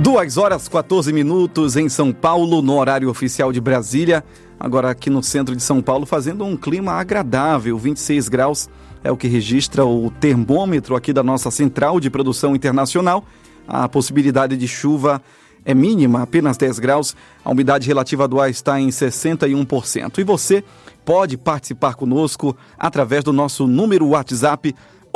2h14 em São Paulo, no horário oficial de Brasília. Agora aqui no centro de São Paulo, fazendo um clima agradável, 26 graus é o que registra o termômetro aqui da nossa central de produção internacional. A possibilidade de chuva é mínima, apenas 10 graus. A umidade relativa do ar está em 61%. E você pode participar conosco através do nosso número WhatsApp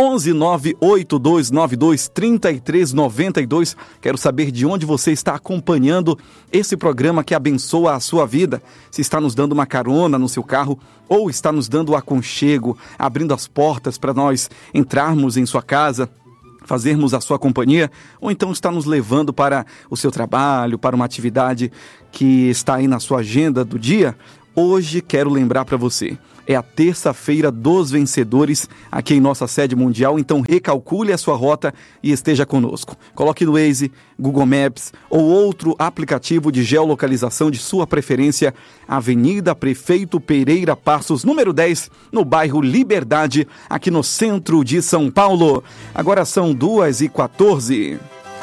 11982923392. Quero saber de onde você está acompanhando esse programa que abençoa a sua vida. Se está nos dando uma carona no seu carro ou está nos dando o aconchego, abrindo as portas para nós entrarmos em sua casa, fazermos a sua companhia, ou então está nos levando para o seu trabalho, para uma atividade que está aí na sua agenda do dia. Hoje quero lembrar para você, é a terça-feira dos vencedores aqui em nossa sede mundial, então recalcule a sua rota e esteja conosco. Coloque no Waze, Google Maps ou outro aplicativo de geolocalização de sua preferência, Avenida Prefeito Pereira Passos, número 10, no bairro Liberdade, aqui no centro de São Paulo. Agora são 2h14.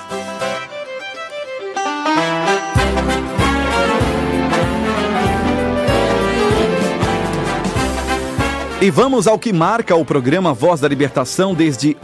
E vamos ao que marca o programa Voz da Libertação desde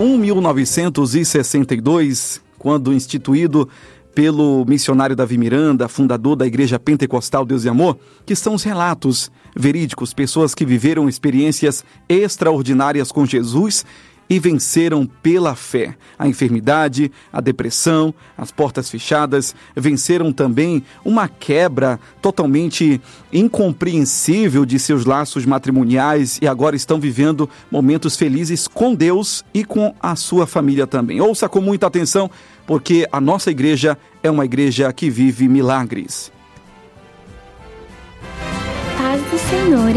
1962, quando instituído pelo missionário Davi Miranda, fundador da Igreja Pentecostal Deus e Amor, que são os relatos verídicos, pessoas que viveram experiências extraordinárias com Jesus e venceram pela fé a enfermidade, a depressão, as portas fechadas, venceram também uma quebra totalmente incompreensível de seus laços matrimoniais e agora estão vivendo momentos felizes com Deus e com a sua família também. Ouça com muita atenção, porque a nossa igreja é uma igreja que vive milagres. Paz do Senhor